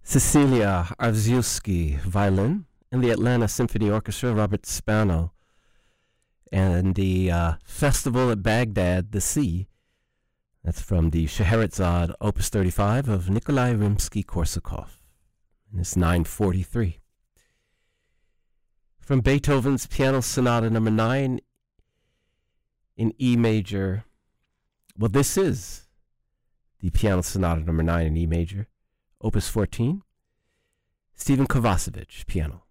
Cecilia Arziewski, violin, and the Atlanta Symphony Orchestra, Robert Spano, and the Festival at Baghdad, The Sea. That's from the Scheherazade, Opus 35 of Nikolai Rimsky-Korsakov, and it's 9:43. From Beethoven's Piano Sonata Number 9 in E major. Well, this is the Piano Sonata Number 9 in E major, Opus 14. Stephen Kovacevic, piano.